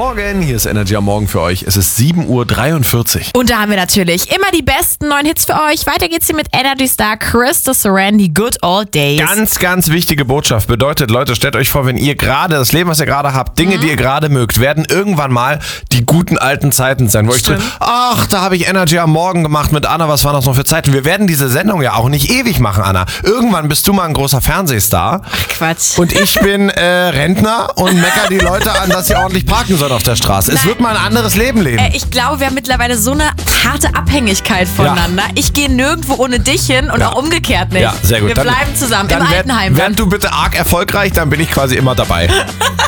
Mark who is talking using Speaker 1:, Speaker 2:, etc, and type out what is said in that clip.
Speaker 1: Morgen, hier ist Energy am Morgen für euch. Es ist 7:43 Uhr.
Speaker 2: Und da haben wir natürlich immer die besten neuen Hits für euch. Weiter geht's hier mit Energy Star Krista Serenity, Good Old Days.
Speaker 1: Ganz, ganz wichtige Botschaft. Bedeutet, Leute, stellt euch vor, wenn ihr gerade, das Leben, was ihr gerade habt, Dinge, die ihr gerade mögt, werden irgendwann mal die guten alten Zeiten sein, wo ich so, ach, da habe ich Energy am Morgen gemacht mit Anna, was waren das noch für Zeiten? Wir werden diese Sendung ja auch nicht ewig machen, Anna. Irgendwann bist du mal ein großer Fernsehstar.
Speaker 2: Ach, Quatsch.
Speaker 1: Und ich bin Rentner und mecker die Leute an, dass sie ordentlich parken sollen auf der Straße. Es wird mal ein anderes Leben leben.
Speaker 2: Ich glaube, wir haben mittlerweile so eine harte Abhängigkeit voneinander. Ja. Ich gehe nirgendwo ohne dich hin und auch umgekehrt nicht.
Speaker 1: Ja, sehr gut.
Speaker 2: Wir bleiben zusammen im Altenheim.
Speaker 1: Werd du bitte arg erfolgreich, dann bin ich quasi immer dabei.